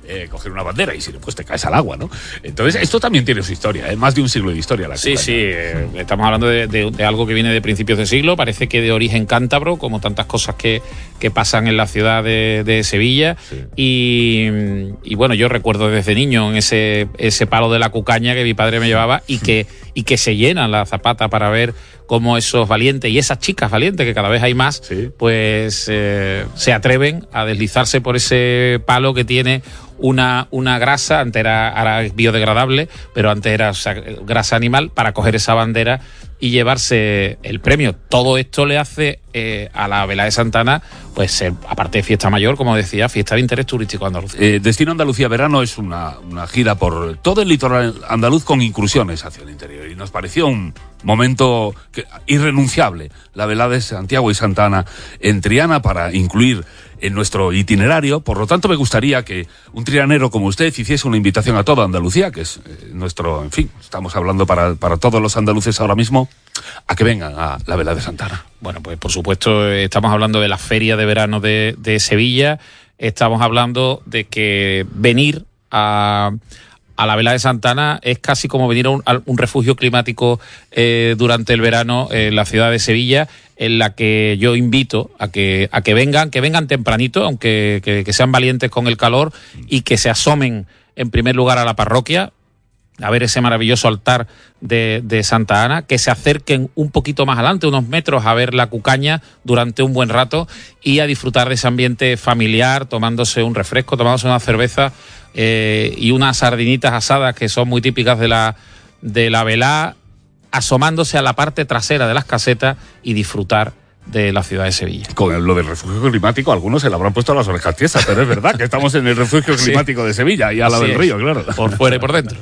coger una bandera y si no, pues te caes al agua, ¿no? Entonces, esto también tiene su historia, más de un siglo de historia. La sí, estamos hablando de algo que viene de principios de siglo, parece que de origen cántabro, como tantas cosas que pasan en la ciudad de Sevilla. Sí. Y bueno, yo recuerdo desde niño en ese palo de la cucaña que mi padre me llevaba y que se llenan la zapata para ver cómo esos valientes y esas chicas valientes, que cada vez hay más, sí, pues se atreven a deslizarse por ese palo que tiene una grasa, antes ahora es biodegradable, pero antes era grasa animal, para coger esa bandera y llevarse el premio. Todo esto le hace a la velada de Santa Ana, pues ser, aparte de fiesta mayor, como decía, fiesta de interés turístico andaluz. Destino Andalucía Verano es una gira por todo el litoral andaluz con incursiones hacia el interior, y nos pareció un momento irrenunciable la velada de Santiago y Santa Ana en Triana para incluir en nuestro itinerario. Por lo tanto, me gustaría que un trianero como usted hiciese una invitación a toda Andalucía, que es nuestro, en fin, estamos hablando para todos los andaluces ahora mismo, a que vengan a la velada de Santa Ana. Bueno, pues por supuesto estamos hablando de la Feria de Verano de Sevilla, estamos hablando de que venir a la velada de Santa Ana es casi como venir a un refugio climático durante el verano en la ciudad de Sevilla, en la que yo invito a que vengan tempranito, aunque que sean valientes con el calor, y que se asomen en primer lugar a la parroquia a ver ese maravilloso altar de Santa Ana, que se acerquen un poquito más adelante, unos metros, a ver la cucaña durante un buen rato y a disfrutar de ese ambiente familiar, tomándose un refresco, tomándose una cerveza y unas sardinitas asadas que son muy típicas de la velada, asomándose a la parte trasera de las casetas y disfrutar de la ciudad de Sevilla. Con lo del refugio climático, algunos se le habrán puesto las orejas tiesas, pero es verdad que estamos en el refugio climático de Sevilla y al lado del río, claro. Por fuera y por dentro.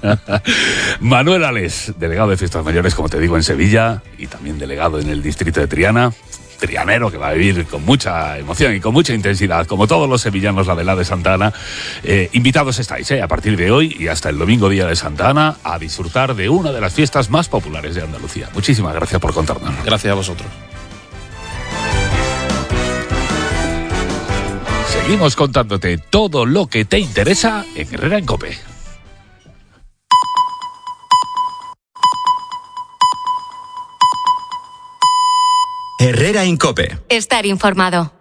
Manuel Ales, delegado de Fiestas Mayores, como te digo, en Sevilla, y también delegado en el distrito de Triana, trianero que va a vivir con mucha emoción y con mucha intensidad, como todos los sevillanos, la velada de Santa Ana. Invitados estáis, a partir de hoy y hasta el domingo, día de Santa Ana, a disfrutar de una de las fiestas más populares de Andalucía. Muchísimas gracias por contarnos. Gracias a vosotros. Seguimos contándote todo lo que te interesa en Herrera en COPE. Herrera en COPE. Estar informado.